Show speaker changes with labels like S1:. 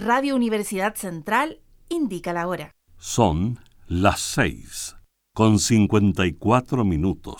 S1: Radio Universidad Central indica la hora.
S2: Son las 6:54.